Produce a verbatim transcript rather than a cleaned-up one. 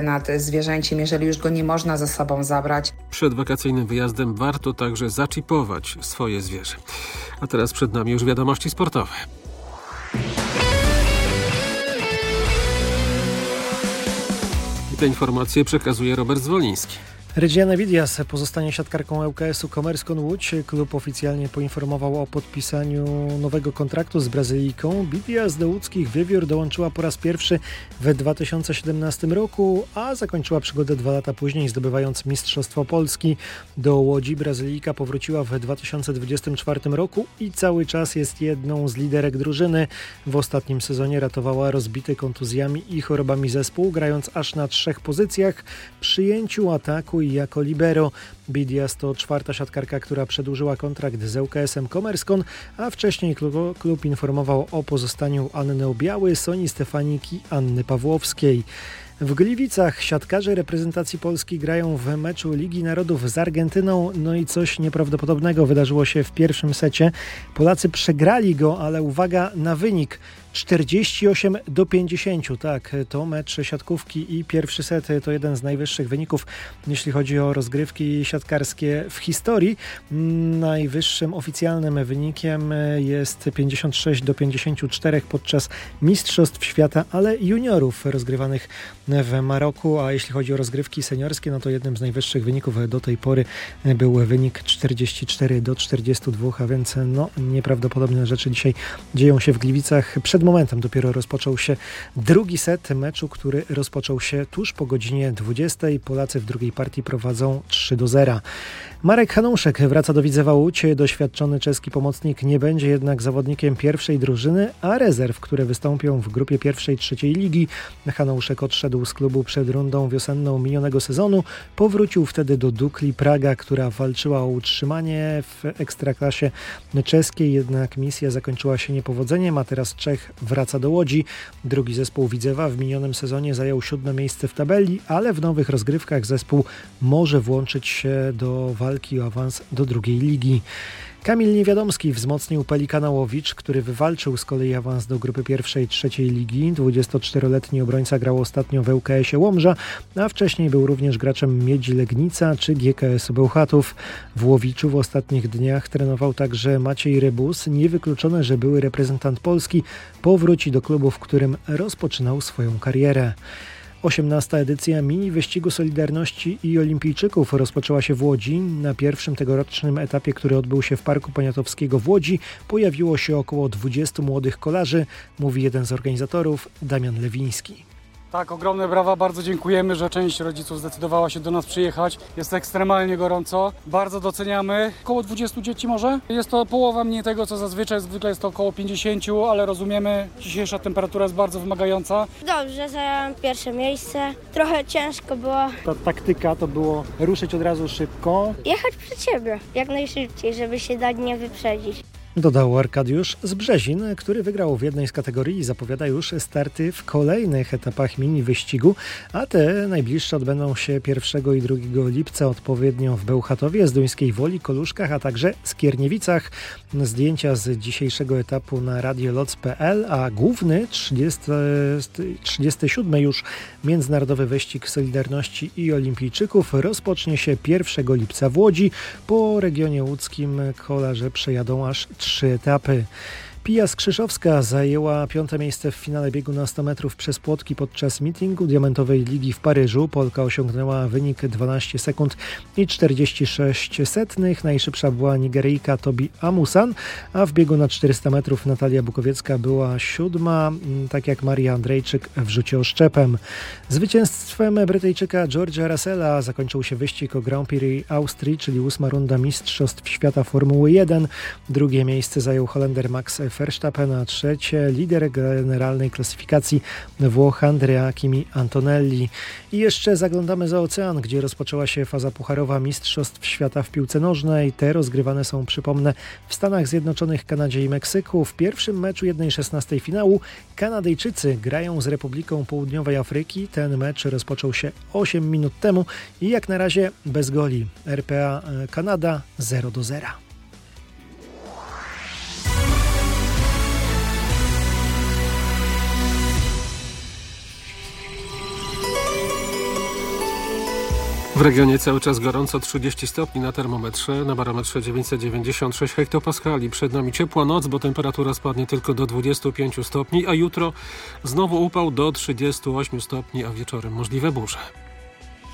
nad zwierzęciem, jeżeli już go nie można ze sobą zabrać. Przed wakacyjnym wyjazdem warto także zaczipować swoje zwierzę. A teraz przed nami już wiadomości sportowe. I te informacje przekazuje Robert Zwoliński. Rydziana Widias pozostanie siatkarką L K S-u Komerskon Łódź. Klub oficjalnie poinformował o podpisaniu nowego kontraktu z Brazylijką. Widias do łódzkich Wiewiór dołączyła po raz pierwszy w dwa tysiące siedemnastym roku, a zakończyła przygodę dwa lata później, zdobywając Mistrzostwo Polski. Do Łodzi Brazylijka powróciła w dwa tysiące dwudziestym czwartym roku i cały czas jest jedną z liderek drużyny. W ostatnim sezonie ratowała rozbity kontuzjami i chorobami zespół, grając aż na trzech pozycjach: przyjęciu, ataku i jako libero. Widias to czwarta siatkarka, która przedłużyła kontrakt z L K S-em Komerskon, a wcześniej klub, klub informował o pozostaniu Anny Obiały, Soni Stefanik i Anny Pawłowskiej. W Gliwicach siatkarze reprezentacji Polski grają w meczu Ligi Narodów z Argentyną. No i coś nieprawdopodobnego wydarzyło się w pierwszym secie. Polacy przegrali go, ale uwaga na wynik. czterdzieści osiem do pięćdziesięciu. Tak, to mecz siatkówki i pierwszy set to jeden z najwyższych wyników, jeśli chodzi o rozgrywki siatkarskie w historii. Najwyższym oficjalnym wynikiem jest pięćdziesiąt sześć do pięćdziesięciu czterech podczas Mistrzostw Świata, ale juniorów rozgrywanych w Maroku, a jeśli chodzi o rozgrywki seniorskie, no to jednym z najwyższych wyników do tej pory był wynik czterdzieści cztery do czterdziestu dwóch, a więc no nieprawdopodobne rzeczy dzisiaj dzieją się w Gliwicach. Przed momentem dopiero rozpoczął się drugi set meczu, który rozpoczął się tuż po godzinie dwudziestej. Polacy w drugiej partii prowadzą trzy do zera. Marek Hanouszek wraca do Widzewa Łódź. Doświadczony czeski pomocnik nie będzie jednak zawodnikiem pierwszej drużyny, a rezerw, które wystąpią w grupie pierwszej trzeciej ligi. Hanouszek odszedł z klubu przed rundą wiosenną minionego sezonu. Powrócił wtedy do Dukli Praga, która walczyła o utrzymanie w ekstraklasie czeskiej, jednak misja zakończyła się niepowodzeniem, a teraz Czech wraca do Łodzi. Drugi zespół Widzewa w minionym sezonie zajął siódme miejsce w tabeli, ale w nowych rozgrywkach zespół może włączyć się do walki o awans do drugiej ligi. Kamil Niewiadomski wzmocnił Pelikana Łowicz, który wywalczył z kolei awans do grupy pierwszej trzeciej ligi. dwudziestoczteroletni obrońca grał ostatnio w L K S-ie Łomża, a wcześniej był również graczem Miedzi Legnica czy G K S-u Bełchatów. W Łowiczu w ostatnich dniach trenował także Maciej Rybus. Niewykluczone, że były reprezentant Polski powróci do klubu, w którym rozpoczynał swoją karierę. osiemnasta edycja mini wyścigu Solidarności i Olimpijczyków rozpoczęła się w Łodzi. Na pierwszym tegorocznym etapie, który odbył się w Parku Poniatowskiego w Łodzi, pojawiło się około dwudziestu młodych kolarzy, mówi jeden z organizatorów, Damian Lewiński. Tak, ogromne brawa, bardzo dziękujemy, że część rodziców zdecydowała się do nas przyjechać. Jest ekstremalnie gorąco, bardzo doceniamy. Około dwudziestu dzieci może. Jest to połowa mniej tego, co zazwyczaj, zwykle jest to około pięćdziesięciu, ale rozumiemy, dzisiejsza temperatura jest bardzo wymagająca. Dobrze, zająłem pierwsze miejsce. Trochę ciężko było. Ta taktyka to było ruszyć od razu szybko. Jechać przed siebie, jak najszybciej, żeby się dać nie wyprzedzić. Dodał Arkadiusz z Brzezin, który wygrał w jednej z kategorii i zapowiada już starty w kolejnych etapach mini wyścigu, a te najbliższe odbędą się pierwszego i drugiego lipca odpowiednio w Bełchatowie, Zduńskiej Woli, Koluszkach, a także Skierniewicach. Zdjęcia z dzisiejszego etapu na radioloc kropka p l, a główny trzydziesty siódmy już Międzynarodowy Wyścig Solidarności i Olimpijczyków rozpocznie się pierwszego lipca w Łodzi. Po regionie łódzkim kolarze przejadą aż trzy etapy. Pia Skrzyszowska zajęła piąte miejsce w finale biegu na sto metrów przez płotki podczas meetingu Diamentowej Ligi w Paryżu. Polka osiągnęła wynik dwanaście sekund i czterdzieści sześć setnych. Najszybsza była Nigeryjka Tobi Amusan, a w biegu na czterysta metrów Natalia Bukowiecka była siódma, tak jak Maria Andrejczyk w rzucie oszczepem. Zwycięstwem Brytyjczyka George'a Russella zakończył się wyścig o Grand Prix Austrii, czyli ósma runda Mistrzostw Świata Formuły jeden. Drugie miejsce zajął Holender Max Verstappen, a trzecie lider generalnej klasyfikacji Włoch Andrea Kimi Antonelli. I jeszcze zaglądamy za ocean, gdzie rozpoczęła się faza pucharowa Mistrzostw Świata w piłce nożnej. Te rozgrywane są, przypomnę, w Stanach Zjednoczonych, Kanadzie i Meksyku. W pierwszym meczu jednej szesnastej finału Kanadyjczycy grają z Republiką Południowej Afryki. Ten mecz rozpoczął się osiem minut temu i jak na razie bez goli. R P A Kanada zero do zera. W regionie cały czas gorąco, trzydzieści stopni na termometrze, na barometrze dziewięćset dziewięćdziesiąt sześć hektopaskali. Przed nami ciepła noc, bo temperatura spadnie tylko do dwudziestu pięciu stopni, a jutro znowu upał do trzydziestu ośmiu stopni, a wieczorem możliwe burze.